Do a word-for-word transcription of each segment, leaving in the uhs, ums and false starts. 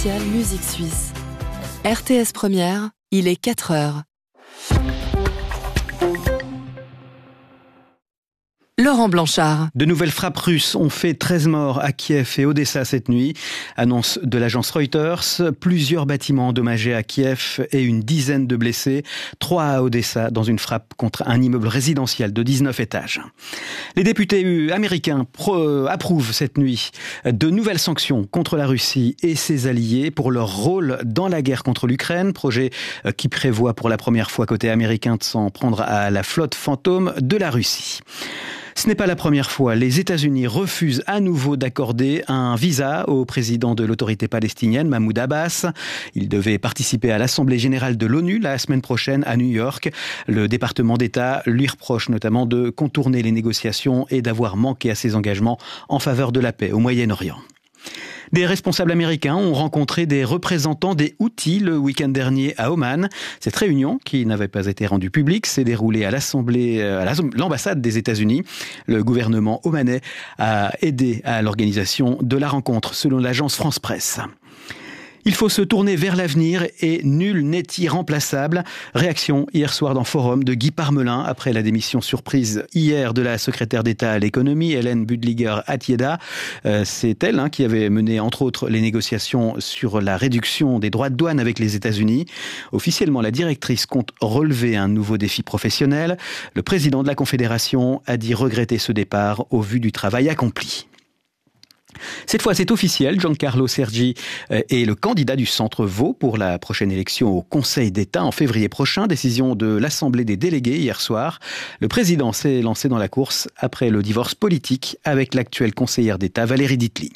spécial musique suisse. R T S Première, il est quatre heures. Laurent Blanchard. De nouvelles frappes russes ont fait treize morts à Kiev et Odessa cette nuit. Annonce de l'agence Reuters. Plusieurs bâtiments endommagés à Kiev et une dizaine de blessés. Trois à Odessa dans une frappe contre un immeuble résidentiel de dix-neuf étages. Les députés américains pro- approuvent cette nuit de nouvelles sanctions contre la Russie et ses alliés pour leur rôle dans la guerre contre l'Ukraine. Projet qui prévoit pour la première fois côté américain de s'en prendre à la flotte fantôme de la Russie. Ce n'est pas la première fois. Les États-Unis refusent à nouveau d'accorder un visa au président de l'autorité palestinienne, Mahmoud Abbas. Il devait participer à l'Assemblée générale de l'ONU la semaine prochaine à New York. Le département d'État lui reproche notamment de contourner les négociations et d'avoir manqué à ses engagements en faveur de la paix au Moyen-Orient. Des responsables américains ont rencontré des représentants des Houthis le week-end dernier à Oman. Cette réunion, qui n'avait pas été rendue publique, s'est déroulée à l'Assemblée, à l'ambassade des États-Unis. Le gouvernement omanais a aidé à l'organisation de la rencontre, selon l'agence France Presse. Il faut se tourner vers l'avenir et nul n'est irremplaçable. Réaction hier soir dans Forum de Guy Parmelin après la démission surprise hier de la secrétaire d'État à l'économie, Hélène Budliger-Attieda. Euh, c'est elle hein, qui avait mené entre autres les négociations sur la réduction des droits de douane avec les États-Unis. Officiellement, la directrice compte relever un nouveau défi professionnel. Le président de la Confédération a dit regretter ce départ au vu du travail accompli. Cette fois, c'est officiel. Giancarlo Sergi est le candidat du Centre Vaud pour la prochaine élection au Conseil d'État en février prochain. Décision de l'Assemblée des délégués hier soir. Le président s'est lancé dans la course après le divorce politique avec l'actuelle conseillère d'État Valérie Ditli.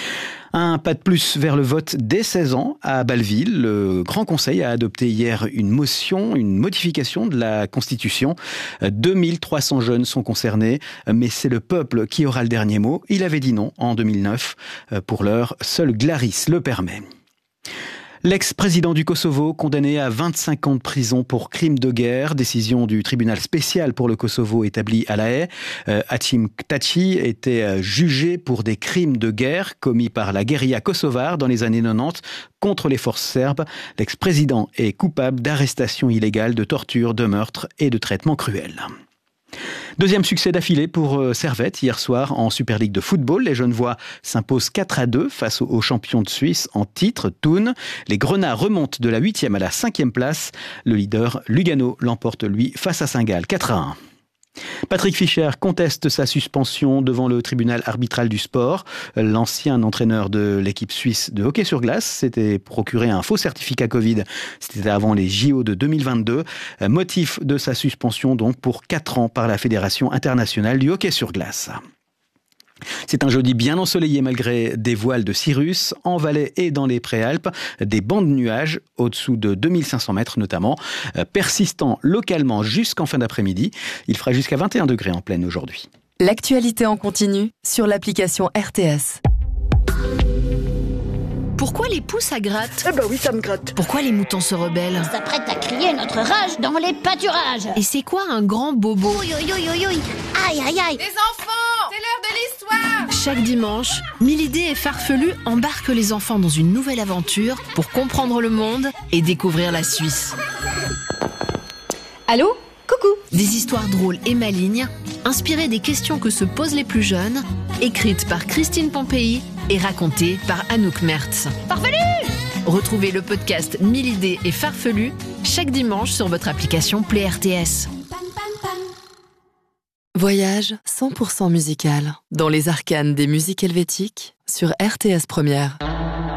Un pas de plus vers le vote dès seize ans à Bâle-Ville. Le Grand Conseil a adopté hier une motion, une modification de la Constitution. deux mille trois cents jeunes sont concernés, mais c'est le peuple qui aura le dernier mot. Il avait dit non en deux mille neuf. Pour l'heure, seul Glaris le permet. L'ex-président du Kosovo, condamné à vingt-cinq ans de prison pour crime de guerre, décision du tribunal spécial pour le Kosovo établi à La Haye. Euh, Hacim Taci était jugé pour des crimes de guerre commis par la guérilla kosovare dans les années quatre-vingt-dix contre les forces serbes. L'ex-président est coupable d'arrestation illégale, de torture, de meurtre et de traitements cruels. Deuxième succès d'affilée pour Servette hier soir en Super League de football. Les Genevois s'imposent quatre à deux face aux champions de Suisse en titre, Thun. Les Grenats remontent de la huitième à la cinquième place. Le leader Lugano l'emporte lui face à Saint-Gall, quatre à un. Patrick Fischer conteste sa suspension devant le tribunal arbitral du sport. L'ancien entraîneur de l'équipe suisse de hockey sur glace s'était procuré un faux certificat Covid. C'était avant les J O de deux mille vingt-deux. Motif de sa suspension donc pour quatre ans par la Fédération internationale du hockey sur glace. C'est un jeudi bien ensoleillé malgré des voiles de cirrus en Valais et dans les Préalpes, des bancs de nuages au-dessous de deux mille cinq cents mètres notamment, persistant localement jusqu'en fin d'après-midi. Il fera jusqu'à vingt et un degrés en pleine aujourd'hui. L'actualité en continu sur l'application R T S. Pourquoi les poules ça gratte ? Eh ben oui, ça me gratte. Pourquoi les moutons se rebellent ? On s'apprête à crier notre rage dans les pâturages. Et c'est quoi un grand bobo ? Ouïe, ouïe, ouïe, ouïe, ouïe. Aïe, aïe, aïe. Les enfants, c'est l'heure de l'histoire. Chaque dimanche, Milidé et Farfelu embarquent les enfants dans une nouvelle aventure pour comprendre le monde et découvrir la Suisse. Allô ? Coucou. Des histoires drôles et malignes, inspirées des questions que se posent les plus jeunes, écrites par Christine Pompéi et racontées par Anouk Mertz. Farfelu ! Retrouvez le podcast Milidé et Farfelu chaque dimanche sur votre application Play R T S. Voyage cent pour cent musical dans les arcanes des musiques helvétiques sur R T S Première.